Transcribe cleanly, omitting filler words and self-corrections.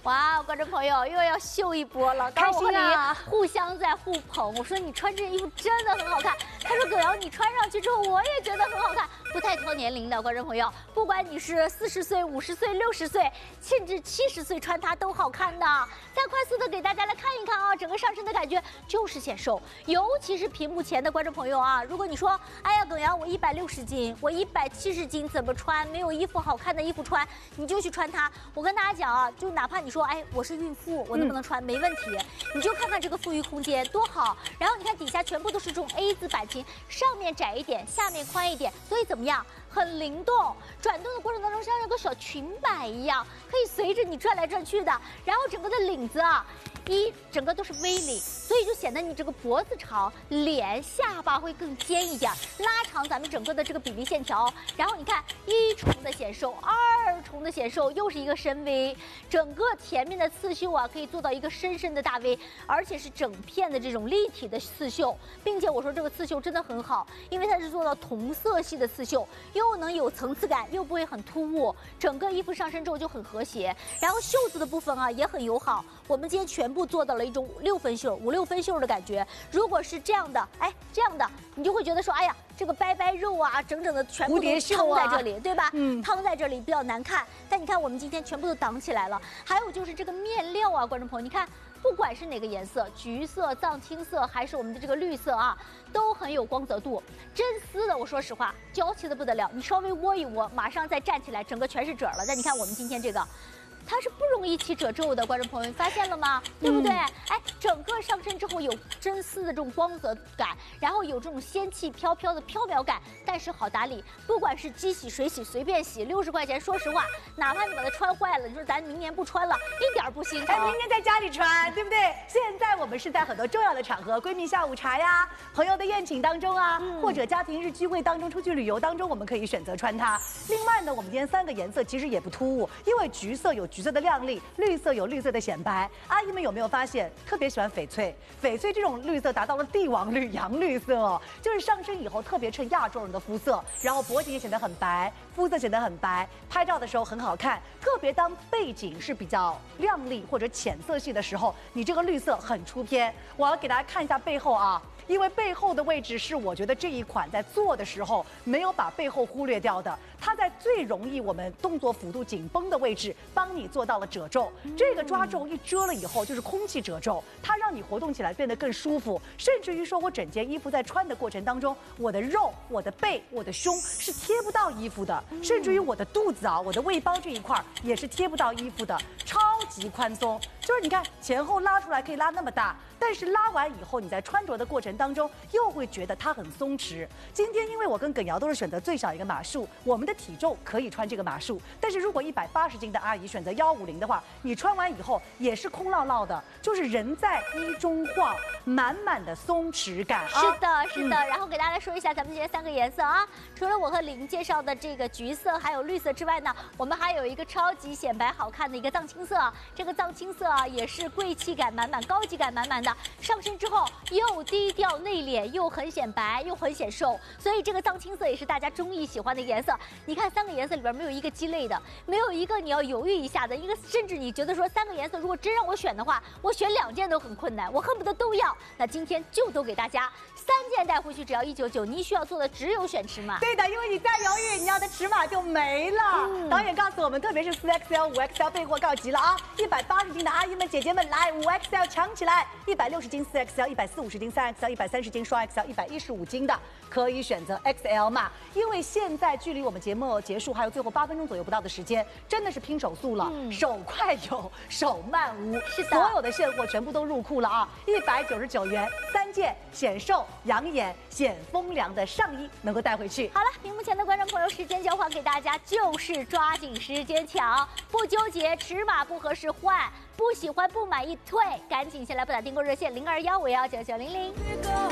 哇，观众朋友又要秀一波了， 开心啊！ 互相在互捧。我说你穿这件衣服真的很好看，他说葛瑶你穿上去之后我也觉得很好看，不太挑年龄的观众朋友，不管你是40岁、50岁、60岁，甚至70岁穿它都好看的。再快速的给大家来看一看啊，整个上身的感觉就是显瘦，尤其是屏幕前的观众朋友啊，如果你说，哎呀，葛瑶我160斤，我170斤怎么穿？没有衣服好看的衣服穿，你就去穿它。我跟大家讲啊，就哪怕你说，哎，我是孕妇，我能不能穿？没问题，你就看看这个富裕空间多好。然后你看底下全部都是这种 A 字版型，上面窄一点，下面宽一点，所以怎么样？很灵动，转动的过程当中像有个小裙摆一样，可以随着你转来转去的。然后整个的领子啊，整个都是 V 领，所以就显得你这个脖子长，脸下巴会更尖一点，拉长咱们整个的这个比例线条。然后你看1重的显瘦，2重的显瘦，又是一个深 V， 整个前面的刺绣啊可以做到一个深深的大 V， 而且是整片的这种立体的刺绣，并且我说这个刺绣真的很好，因为它是做到同色系的刺绣，又能有层次感，又不会很突兀，整个衣服上身之后就很和谐。然后袖子的部分啊也很友好，我们今天全部做到了一种6分袖、5、6分袖的感觉。如果是这样的，哎，这样的你就会觉得说，哎呀，这个掰掰肉啊，整整的全部都撑在这里，对吧？撑在这里比较难看。但你看我们今天全部都挡起来了。还有就是这个面料啊，观众朋友，你看。不管是哪个颜色，橘色、藏青色，还是我们的这个绿色啊，都很有光泽度。真丝的，我说实话，娇气的不得了。你稍微窝一窝，马上再站起来，整个全是褶了。但你看我们今天这个。它是不容易起褶皱的，观众朋友，你发现了吗？对不对？哎，整个上身之后有真丝的这种光泽感，然后有这种仙气飘飘的飘渺感，但是好打理，不管是机洗、水洗，随便洗，60块钱。说实话，哪怕你把它穿坏了，你说咱明年不穿了，一点不心疼。 哎，明年在家里穿，对不对？现在我们是在很多重要的场合，闺蜜下午茶呀，朋友的宴请当中啊，或者家庭日聚会当中，出去旅游当中，我们可以选择穿它。另外呢，我们今天3个颜色其实也不突兀，因为橘色有橘色的亮丽，绿色有绿色的显白。阿姨们有没有发现，特别喜欢翡翠？翡翠这种绿色达到了帝王绿、洋绿色哦，就是上身以后特别衬亚洲人的肤色，然后脖颈也显得很白，肤色显得很白，拍照的时候很好看。特别当背景是比较亮丽或者浅色系的时候，你这个绿色很出片。我要给大家看一下背后啊。因为背后的位置是我觉得这一款在做的时候没有把背后忽略掉的，它在最容易我们动作幅度紧绷的位置帮你做到了褶皱。这个抓皱一遮了以后就是空气褶皱，它让你活动起来变得更舒服，甚至于说我整件衣服在穿的过程当中，我的肉、我的背、我的胸是贴不到衣服的，甚至于我的肚子啊、我的胃包这一块也是贴不到衣服的，超级宽松。就是你看前后拉出来可以拉那么大，但是拉完以后你在穿着的过程当中又会觉得它很松弛。今天因为我跟耿瑶都是选择最小一个码数，我们的体重可以穿这个码数，但是如果180斤的阿姨选择150的话，你穿完以后也是空落落的，就是人在衣中晃，满满的松弛感啊。 是的，是的。然后给大家来说一下咱们今天3个颜色啊，除了我和林介绍的这个橘色还有绿色之外呢，我们还有一个超级显白好看的一个藏青色。这个藏青色啊也是贵气感满满、高级感满满的，上身之后又低调内敛，又很显白，又很显瘦，所以这个藏青色也是大家中意喜欢的颜色。你看3个颜色里边没有一个鸡肋的，没有一个你要犹豫一下的，一个甚至你觉得说3个颜色如果真让我选的话，我选2件都很困难，我恨不得都要。那今天就都给大家3件带回去，只要199，你需要做的只有选尺码。 对的，因为你再犹豫，你要的尺码就没了。导演告诉我们，特别是4XL、5XL 备货告急了啊！180斤的阿姨们、姐姐们来，5XL 抢起来！160斤4XL，140斤3XL，130斤双 XL，115斤的可以选择 XL 码，因为现在距离我们节目结束还有最后8分钟左右不到的时间，真的是拼手速了，手快有，手慢无。是的，所有的现货全部都入库了啊！199元3件显瘦、养眼、显风凉的上衣能够带回去。 好了，屏幕前的观众朋友，时间交还给大家，就是抓紧时间抢，不纠结，尺码不合适换，不喜欢不满意退，赶紧先来拨打订购热线0215199900。